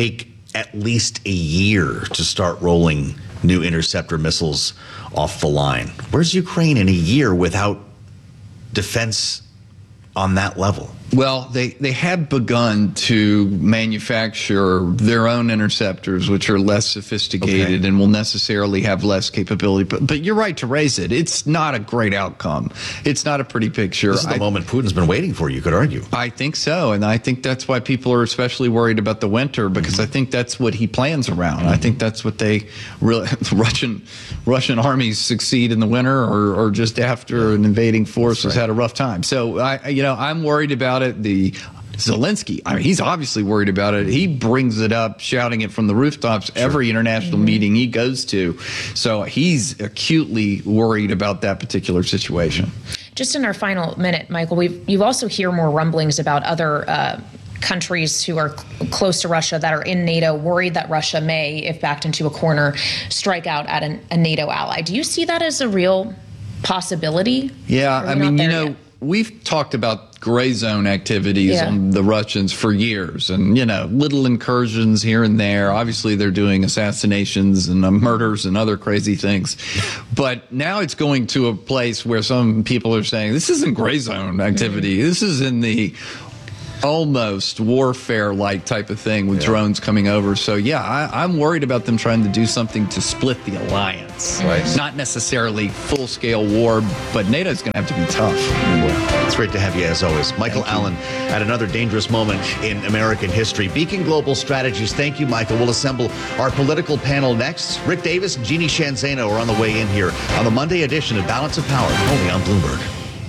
at least a year to start rolling new interceptor missiles off the line. Where's Ukraine in a year without defense on that level? Well, they, they have begun to manufacture their own interceptors, which are less sophisticated Okay. and will necessarily have less capability. But, but you're right to raise it. It's not a great outcome. It's not a pretty picture. This is the I, moment Putin's been waiting for, you could argue. I think so. And I think that's why people are especially worried about the winter, because Mm-hmm. I think that's what he plans around. Mm-hmm. I think that's what they really, Russian Russian armies succeed in the winter, or, or just after an invading force has right. had a rough time. So, I, you know, I'm worried about it. The Zelensky, I mean, he's obviously worried about it. He brings it up, shouting it from the rooftops every international Mm-hmm. meeting he goes to. So he's acutely worried about that particular situation. Just in our final minute, Michael, we've you also hear more rumblings about other uh, countries who are cl- close to Russia that are in NATO, worried that Russia may, if backed into a corner, strike out at an, a NATO ally. Do you see that as a real possibility? Yeah, Are we I not mean, you there know, yet? we've talked about gray zone activities Yeah. on the Russians for years, and, you know, little incursions here and there. Obviously, they're doing assassinations and uh, murders and other crazy things. But now it's going to a place where some people are saying this isn't gray zone activity. Mm-hmm. This is in the almost warfare-like type of thing with yeah. drones coming over. So, yeah, I, I'm worried about them trying to do something to split the alliance. Right. Not necessarily full-scale war, but NATO's going to have to be tough. It's great to have you, as always. Michael Allen, at another dangerous moment in American history. Beacon Global Strategies. Thank you, Michael. We'll assemble our political panel next. Rick Davis and Jeannie Shanzano are on the way in here on the Monday edition of Balance of Power, only on Bloomberg.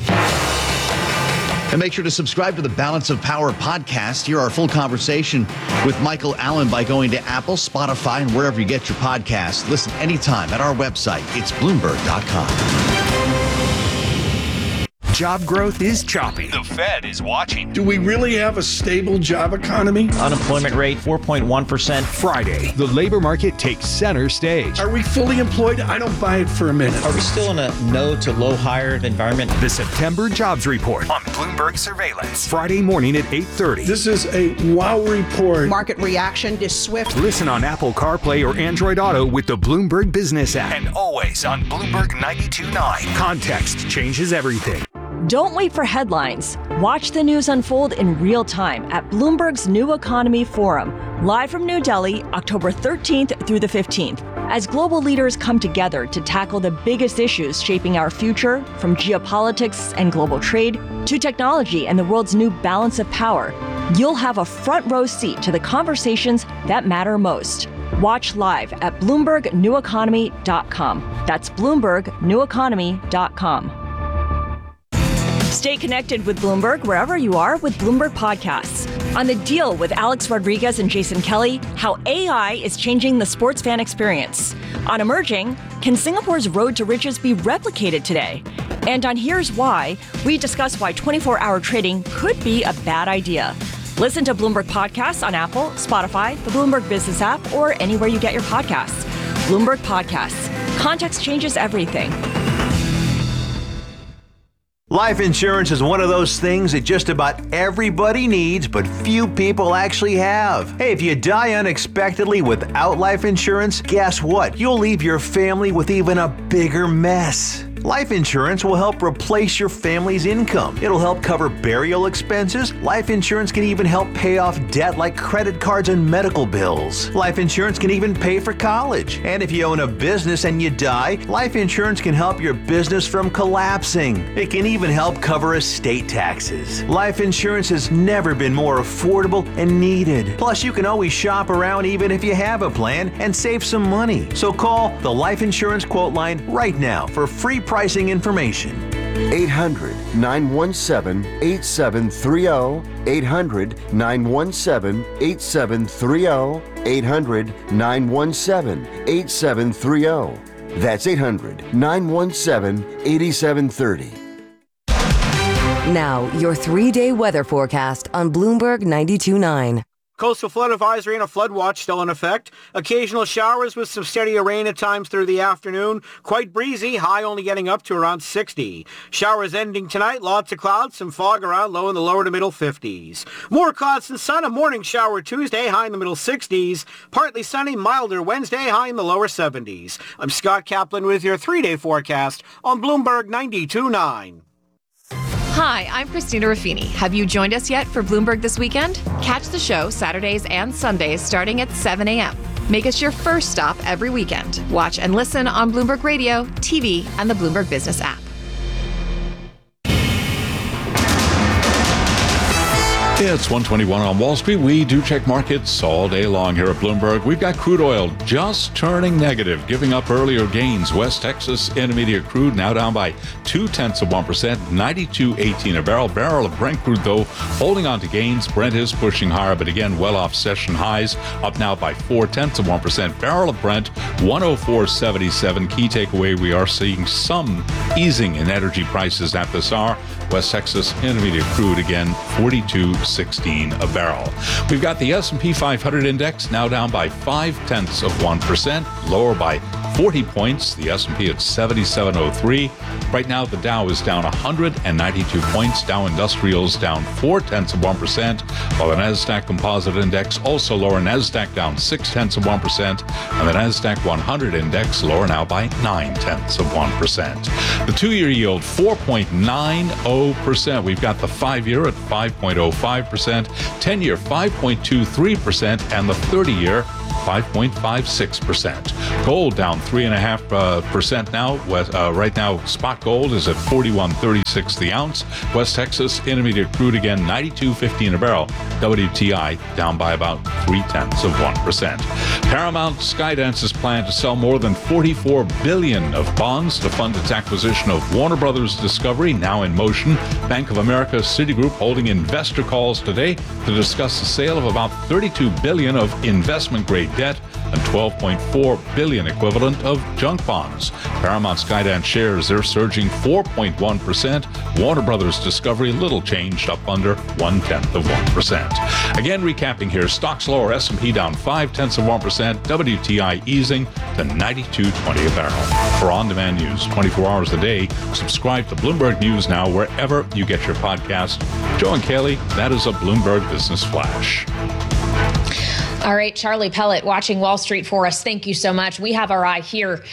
And make sure to subscribe to the Balance of Power podcast. Hear our full conversation with Michael Allen by going to Apple, Spotify, and wherever you get your podcasts. Listen anytime at our website. It's Bloomberg dot com. Job growth is choppy. The Fed is watching. Do we really have a stable job economy? Unemployment rate four point one percent. Friday, the labor market takes center stage. Are we fully employed? I don't buy it for a minute. Are we still in a no to low hired environment? The September Jobs Report on Bloomberg Surveillance. Friday morning at eight thirty. This is a wow report. Market reaction is swift. Listen on Apple CarPlay or Android Auto with the Bloomberg Business app. And always on Bloomberg ninety-two point nine. Context changes everything. Don't wait for headlines. Watch the news unfold in real time at Bloomberg's New Economy Forum, live from New Delhi, October thirteenth through the fifteenth. As global leaders come together to tackle the biggest issues shaping our future, from geopolitics and global trade to technology and the world's new balance of power, you'll have a front row seat to the conversations that matter most. Watch live at Bloomberg New Economy dot com. That's Bloomberg New Economy dot com. Stay connected with Bloomberg wherever you are with Bloomberg Podcasts. On The Deal with Alex Rodriguez and Jason Kelly, how A I is changing the sports fan experience. On Emerging, can Singapore's road to riches be replicated today? And on Here's Why, we discuss why twenty-four hour trading could be a bad idea. Listen to Bloomberg Podcasts on Apple, Spotify, the Bloomberg Business app, or anywhere you get your podcasts. Bloomberg Podcasts. Context changes everything. Life insurance is one of those things that just about everybody needs, but few people actually have. Hey, if you die unexpectedly without life insurance, guess what? You'll leave your family with even a bigger mess. Life insurance will help replace your family's income. It'll help cover burial expenses. Life insurance can even help pay off debt like credit cards and medical bills. Life insurance can even pay for college. And if you own a business and you die, life insurance can help your business from collapsing. It can even help cover estate taxes. Life insurance has never been more affordable and needed. Plus, you can always shop around even if you have a plan and save some money. So call the Life Insurance Quote Line right now for free pricing information. eight hundred, nine one seven, eight seven three zero. eight hundred, nine one seven, eight seven three zero. eight hundred, nine one seven, eight seven three zero. That's eight hundred, nine one seven, eight seven three zero. Now, your three-day weather forecast on Bloomberg ninety-two point nine. Coastal flood advisory and a flood watch still in effect. Occasional showers with some steadier rain at times through the afternoon. Quite breezy, high only getting up to around sixty. Showers ending tonight, lots of clouds, some fog around, low in the lower to middle fifties. More clouds and sun, a morning shower Tuesday, high in the middle sixties. Partly sunny, milder Wednesday, high in the lower seventies. I'm Scott Kaplan with your three-day forecast on Bloomberg ninety-two point nine. Hi, I'm Christina Ruffini. Have you joined us yet for Bloomberg This Weekend? Catch the show Saturdays and Sundays starting at seven a.m. Make us your first stop every weekend. Watch and listen on Bloomberg Radio, T V, and the Bloomberg Business app. It's one twenty-one on Wall Street. We do check markets all day long here at Bloomberg. We've got crude oil just turning negative, giving up earlier gains. West Texas Intermediate crude now down by two-tenths of one percent, ninety-two eighteen a barrel. Barrel of Brent crude, though, holding on to gains. Brent is pushing higher, but again, well off session highs, up now by four-tenths of one percent. Barrel of Brent, one oh four seventy-seven. Key takeaway, we are seeing some easing in energy prices at this hour. West Texas Intermediate crude, again, forty-two sixteen a barrel. We've got the S and P five hundred index now down by five-tenths of one percent, lower by forty points. The S and P at seventy-seven oh three. Right now, the Dow is down one hundred ninety-two points. Dow Industrials down four-tenths of one percent, while the NASDAQ Composite Index also lower. NASDAQ down six-tenths of one percent, and the NASDAQ one hundred Index lower now by nine-tenths of one percent. The two-year yield, four point nine oh percent. We've got the five-year at five point oh five percent, ten-year five point two three percent, and the thirty-year five point five six percent. Gold down three point five percent now. Uh, right now, spot gold is at forty-one thirty-six the ounce. West Texas Intermediate crude again, ninety-two fifteen a barrel. W T I down by about three-tenths of one percent. Paramount Skydance's plan to sell more than forty-four billion dollars of bonds to fund its acquisition of Warner Brothers Discovery now in motion. Bank of America, Citigroup holding investor calls today to discuss the sale of about thirty-two billion dollars of investment-grade debt and twelve point four billion dollars equivalent of junk bonds. Paramount Skydance shares, they're surging four point one percent. Warner Brothers Discovery, little changed, up under one-tenth of one percent. Again, recapping here, stocks lower, S and P down five-tenths of one percent, W T I easing to ninety-two twenty a barrel. For on-demand news twenty-four hours a day, subscribe to Bloomberg News Now wherever you get your podcast. Joe and Kaylee, that is a Bloomberg Business Flash. All right, Charlie Pellet watching Wall Street for us. Thank you so much. We have our eye here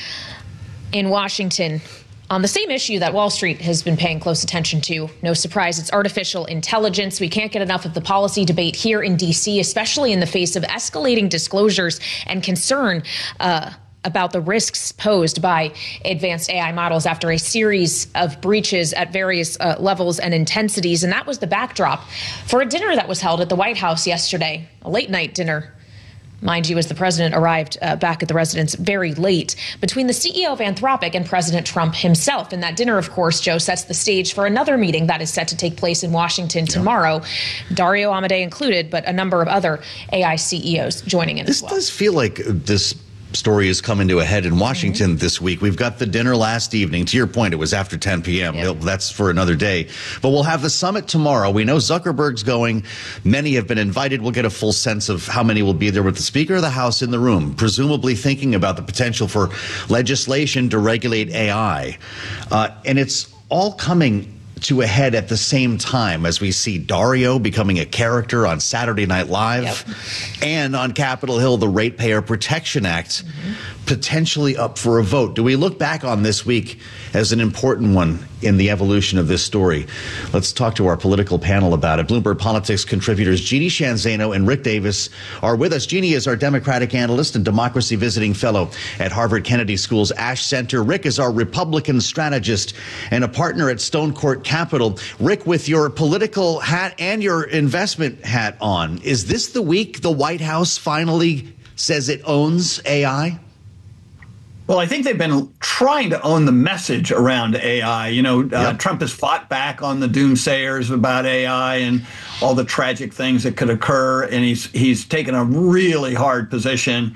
in Washington on the same issue that Wall Street has been paying close attention to. No surprise, it's artificial intelligence. We can't get enough of the policy debate here in D C, especially in the face of escalating disclosures and concern uh, about the risks posed by advanced A I models after a series of breaches at various uh, levels and intensities. And that was the backdrop for a dinner that was held at the White House yesterday, a late night dinner. Mind you, as the president arrived uh, back at the residence very late, between the C E O of Anthropic and President Trump himself. And that dinner, of course, Joe, sets the stage for another meeting that is set to take place in Washington tomorrow, Dario Amodei included, but a number of other A I C E Os joining in this as well. This does feel like this story is coming to a head in Washington mm-hmm. this week. We've got the dinner last evening. To your point, it was after ten p.m. Yep. Well, that's for another day. But we'll have the summit tomorrow. We know Zuckerberg's going. Many have been invited. We'll get a full sense of how many will be there with the Speaker of the House in the room, presumably thinking about the potential for legislation to regulate A I. Uh, and it's all coming to a head at the same time as we see Dario becoming a character on Saturday Night Live yep. and on Capitol Hill, the Ratepayer Protection Act mm-hmm. potentially up for a vote. Do we look back on this week as an important one in the evolution of this story? Let's talk to our political panel about it. Bloomberg Politics contributors Jeannie Shanzano and Rick Davis are with us. Jeannie is our Democratic analyst and democracy visiting fellow at Harvard Kennedy School's Ash Center. Rick is our Republican strategist and a partner at Stone Court Capital. Rick, with your political hat and your investment hat on, is this the week the White House finally says it owns A I? Well, I think they've been trying to own the message around A I. You know, uh, yep. Trump has fought back on the doomsayers about A I and all the tragic things that could occur, and he's he's taken a really hard position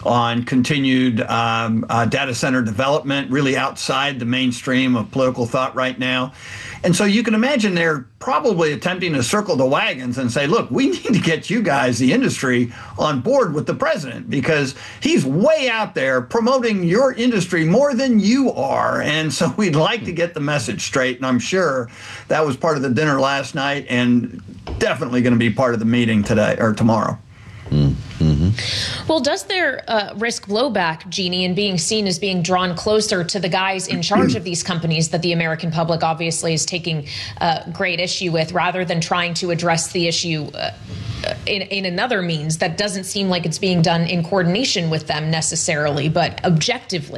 on continued um, uh, data center development, really outside the mainstream of political thought right now. And so you can imagine they're probably attempting to circle the wagons and say, look, we need to get you guys, the industry, on board with the president because he's way out there promoting your industry more than you are. And so we'd like to get the message straight. And I'm sure that was part of the dinner last night and definitely going to be part of the meeting today or tomorrow. Mm-hmm. Well, does there uh, risk blowback, Jeannie, in being seen as being drawn closer to the guys in charge of these companies that the American public obviously is taking uh, great issue with, rather than trying to address the issue uh, in, in another means that doesn't seem like it's being done in coordination with them necessarily, but objectively?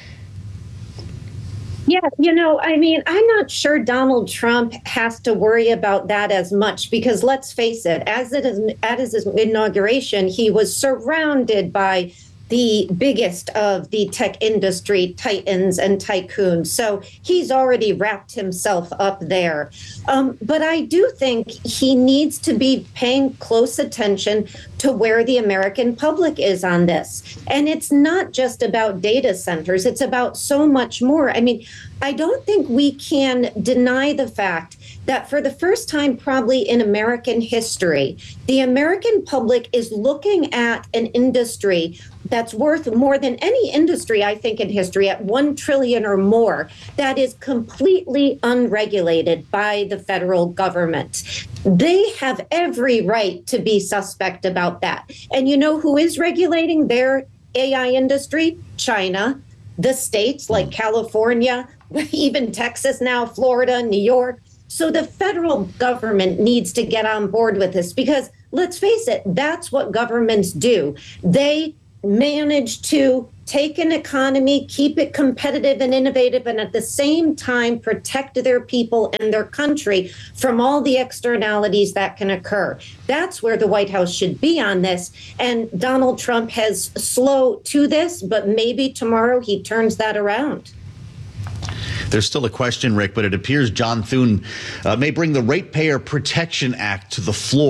Yeah, you know, I mean, I'm not sure Donald Trump has to worry about that as much because let's face it, as it is at his inauguration, he was surrounded by the biggest of the tech industry titans and tycoons. So he's already wrapped himself up there. Um, but I do think he needs to be paying close attention to where the American public is on this. And it's not just about data centers. It's about so much more. I mean, I don't think we can deny the fact that for the first time probably in American history, the American public is looking at an industry that's worth more than any industry, I think, in history, at one trillion or more, that is completely unregulated by the federal government. They have every right to be suspect about that. And you know who is regulating their A I industry? China, the states like California, even Texas now, Florida, New York. So the federal government needs to get on board with this because let's face it, that's what governments do. They manage to take an economy, keep it competitive and innovative, and at the same time protect their people and their country from all the externalities that can occur. That's where the White House should be on this. And Donald Trump has slow to this, but maybe tomorrow he turns that around. There's still a question, Rick, but it appears John Thune uh, may bring the Ratepayer Protection Act to the floor.